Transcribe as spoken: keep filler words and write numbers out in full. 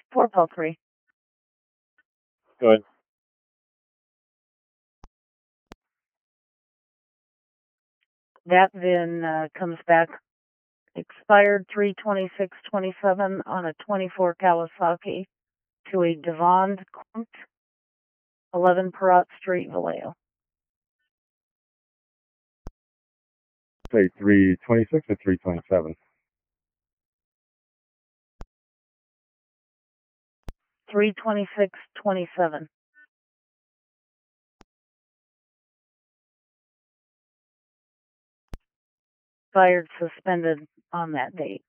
four L three. Go ahead. That then uh, comes back expired three twenty-six twenty-seven on a twenty-four Kawasaki to a Devon Quint, eleven Perrott Street, Vallejo. Say three twenty-six or three twenty-seven? three twenty-six twenty-seven. Expired suspended on that date.